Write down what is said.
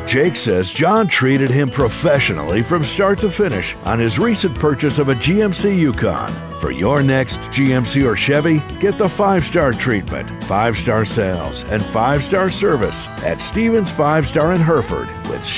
Jake says John treated him professionally from start to finish on his recent purchase of a GMC Yukon. For your next GMC or Chevy, get the 5-star treatment, 5-star sales, and 5-star service at Stevens 5-Star in Hereford with